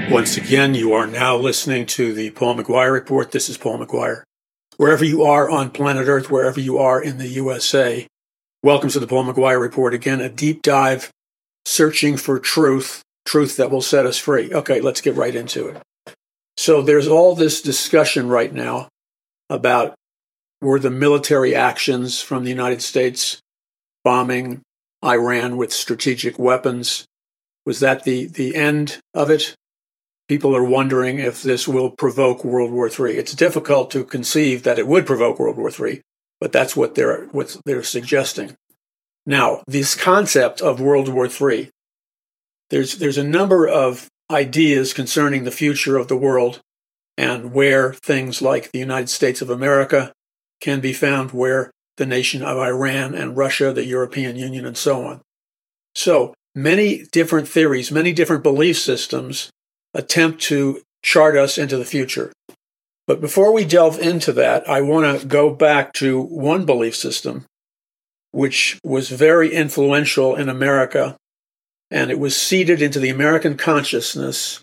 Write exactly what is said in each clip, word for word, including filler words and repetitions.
Once again, you are now listening to the Paul McGuire Report. This is Paul McGuire. Wherever you are on planet Earth, wherever you are in the U S A, welcome to the Paul McGuire Report. Again, a deep dive searching for truth, truth that will set us free. Okay, let's get right into it. So there's all this discussion right now about were the military actions from the United States bombing Iran with strategic weapons, was that the, the end of it? People are wondering if this will provoke World War Three. It's difficult to conceive that it would provoke World War Three, but that's what they're what they're suggesting. Now, this concept of World War Three, there's there's a number of ideas concerning the future of the world and where things like the United States of America can be found, where the nation of Iran and Russia, the European Union, and so on. So many different theories, many different belief systems attempt to chart us into the future. But before we delve into that, I want to go back to one belief system which was very influential in America, and it was seeded into the American consciousness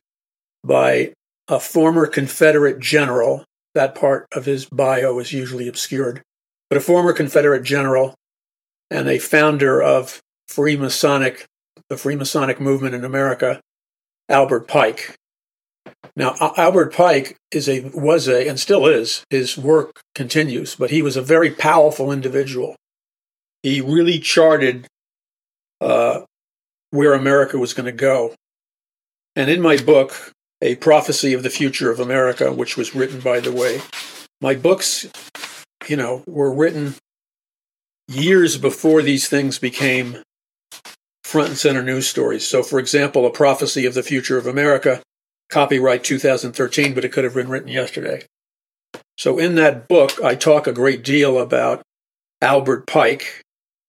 by a former Confederate general. That part of his bio is usually obscured, but a former Confederate general and a founder of Freemasonic, the Freemasonic movement in America, Albert Pike. Now, Albert Pike is a, was a, and still is, his work continues, but he was a very powerful individual. He really charted uh, where America was going to go. And in my book, A Prophecy of the Future of America, which was written, by the way, my books, you know, were written years before these things became front and center news stories. So, for example, A Prophecy of the Future of America, copyright two thousand thirteen, but it could have been written yesterday. So in that book, I talk a great deal about Albert Pike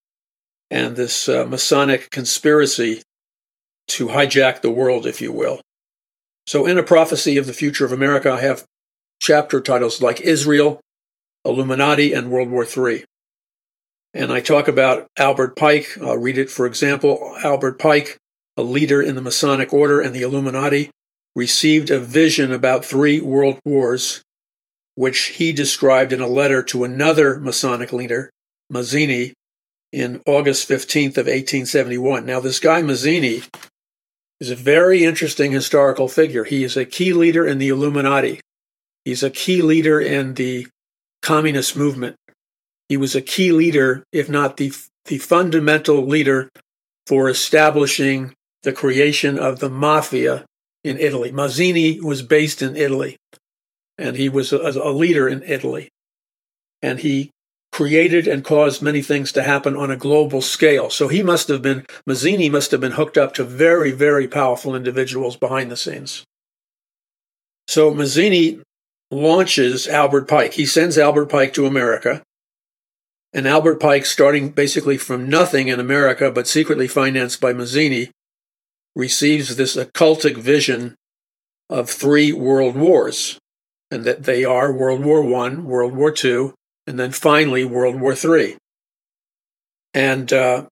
and this uh, Masonic conspiracy to hijack the world, if you will. So in A Prophecy of the Future of America, I have chapter titles like Israel, Illuminati, and World War Three. And I talk about Albert Pike. I'll read it, for example. Albert Pike, a leader in the Masonic Order and the Illuminati, received a vision about three world wars, which he described in a letter to another Masonic leader, Mazzini, in August fifteenth of eighteen seventy-one. Now, this guy Mazzini is a very interesting historical figure. He is a key leader in the Illuminati. He's a key leader in the communist movement. He was a key leader, if not the, the fundamental leader, for establishing the creation of the mafia in Italy. Mazzini was based in Italy, and he was a, a leader in Italy. And he created and caused many things to happen on a global scale. So he must have been, Mazzini must have been hooked up to very, very powerful individuals behind the scenes. So Mazzini launches Albert Pike. He sends Albert Pike to America. And Albert Pike, starting basically from nothing in America, but secretly financed by Mazzini, receives this occultic vision of three world wars, and that they are World War One, World War Two, and then finally World War Three. And uh,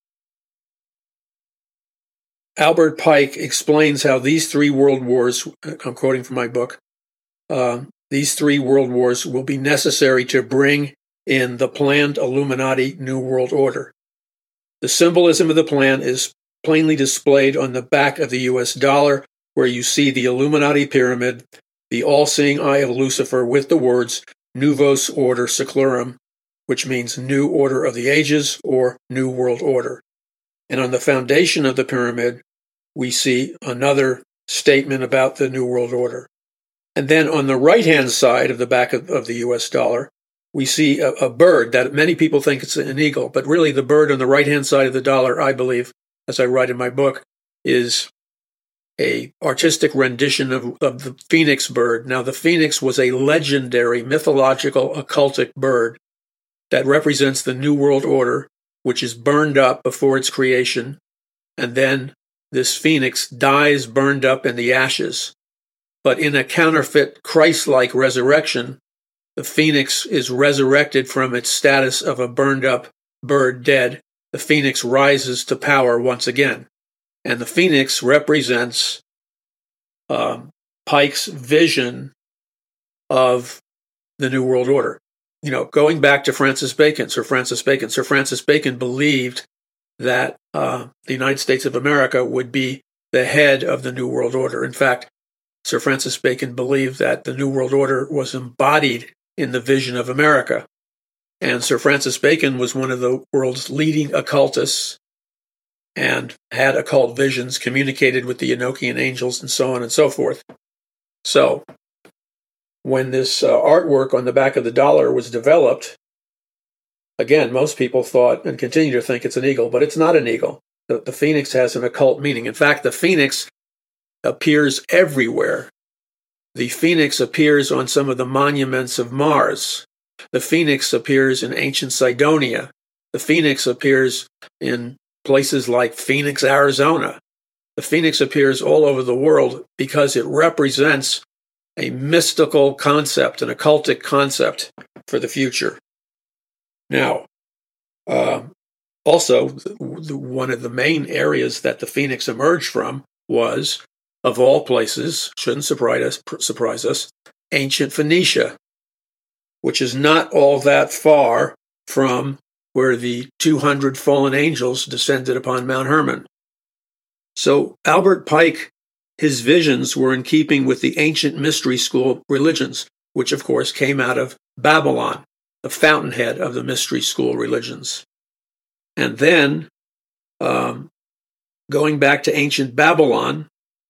Albert Pike explains how these three world wars, I'm quoting from my book, uh, these three world wars will be necessary to bring in the planned Illuminati New World Order. The symbolism of the plan is plainly displayed on the back of the U S dollar, where you see the Illuminati pyramid, the all-seeing eye of Lucifer, with the words Novus Order Seclorum, which means New Order of the Ages or New World Order. And on the foundation of the pyramid, we see another statement about the New World Order. And then on the right-hand side of the back of, of the U S dollar, we see a, a bird that many people think it's an eagle, but really the bird on the right-hand side of the dollar, I believe, as I write in my book, is a artistic rendition of, of the phoenix bird. Now, the phoenix was a legendary, mythological, occultic bird that represents the New World Order, which is burned up before its creation, and then this phoenix dies burned up in the ashes. But in a counterfeit Christ-like resurrection, the phoenix is resurrected from its status of a burned-up bird dead. The phoenix rises to power once again. And the phoenix represents um, Pike's vision of the New World Order. You know, going back to Francis Bacon, Sir Francis Bacon, Sir Francis Bacon believed that uh, the United States of America would be the head of the New World Order. In fact, Sir Francis Bacon believed that the New World Order was embodied in the vision of America. And Sir Francis Bacon was one of the world's leading occultists and had occult visions, communicated with the Enochian angels, and so on and so forth. So, when this uh, artwork on the back of the dollar was developed, again, most people thought and continue to think it's an eagle, but it's not an eagle. The, the phoenix has an occult meaning. In fact, the phoenix appears everywhere. The phoenix appears on some of the monuments of Mars. The phoenix appears in ancient Cydonia. The phoenix appears in places like Phoenix, Arizona. The phoenix appears all over the world because it represents a mystical concept, an occultic concept for the future. Now, uh, also, the, one of the main areas that the phoenix emerged from was, of all places, shouldn't surprise us, surprise us, ancient Phoenicia, which is not all that far from where the two hundred fallen angels descended upon Mount Hermon. So Albert Pike, his visions were in keeping with the ancient mystery school religions, which of course came out of Babylon, the fountainhead of the mystery school religions. And then, um, going back to ancient Babylon,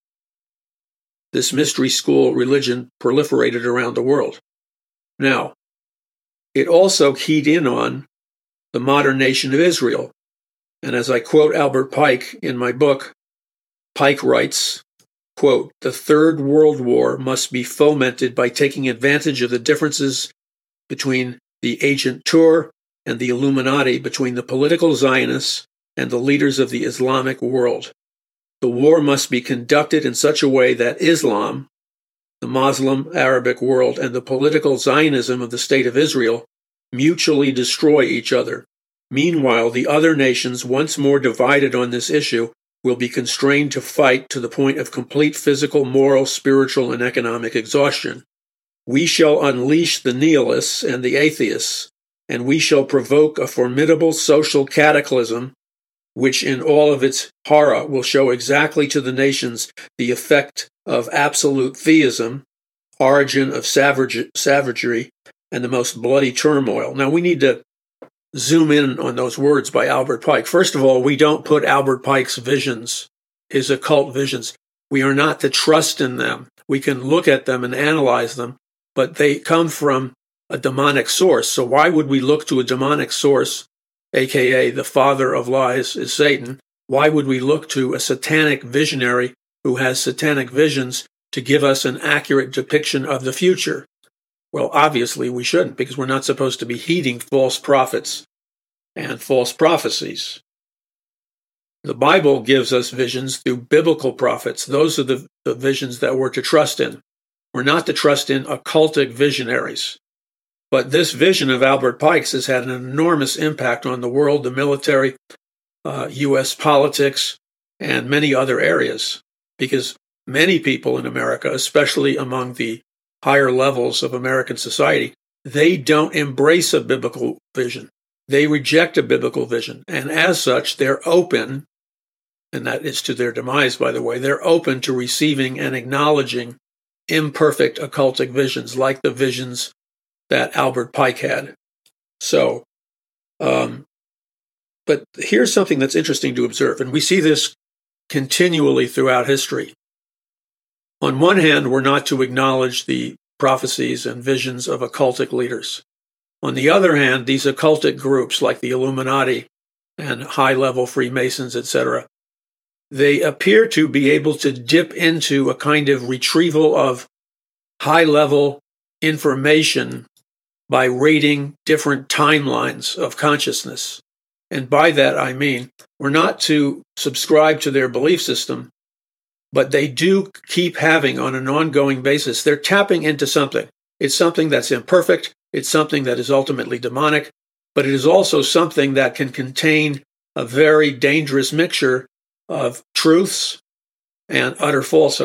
this mystery school religion proliferated around the world. Now, it also keyed in on the modern nation of Israel. And as I quote Albert Pike in my book, Pike writes, quote, "The Third World War must be fomented by taking advantage of the differences between the Agent Tur and the Illuminati, between the political Zionists and the leaders of the Islamic world. The war must be conducted in such a way that Islam, the Muslim Arabic world, and the political Zionism of the State of Israel mutually destroy each other. Meanwhile, the other nations, once more divided on this issue, will be constrained to fight to the point of complete physical, moral, spiritual, and economic exhaustion. We shall unleash the nihilists and the atheists, and we shall provoke a formidable social cataclysm which in all of its horror will show exactly to the nations the effect of absolute theism, origin of savage, savagery, and the most bloody turmoil." Now, we need to zoom in on those words by Albert Pike. First of all, we don't put Albert Pike's visions, his occult visions, we are not to trust in them. We can look at them and analyze them, but they come from a demonic source. So why would we look to a demonic source, aka the father of lies is Satan? Why would we look to a satanic visionary who has satanic visions to give us an accurate depiction of the future? Well, obviously we shouldn't, because we're not supposed to be heeding false prophets and false prophecies. The Bible gives us visions through biblical prophets. Those are the, the visions that we're to trust in. We're not to trust in occultic visionaries. But this vision of Albert Pike's has had an enormous impact on the world, the military, uh, U S politics, and many other areas, because many people in America, especially among the higher levels of American society, they don't embrace a biblical vision. They reject a biblical vision. And as such, they're open, and that is to their demise, by the way, they're open to receiving and acknowledging imperfect occultic visions like the visions that Albert Pike had. So, um, but here's something that's interesting to observe, and we see this continually throughout history. On one hand, we're not to acknowledge the prophecies and visions of occultic leaders. On the other hand, these occultic groups like the Illuminati and high-level Freemasons, et cetera, they appear to be able to dip into a kind of retrieval of high-level information by rating different timelines of consciousness. And by that I mean, we're not to subscribe to their belief system, but they do keep having, on an ongoing basis, they're tapping into something. It's something that's imperfect, it's something that is ultimately demonic, but it is also something that can contain a very dangerous mixture of truths and utter falsehood.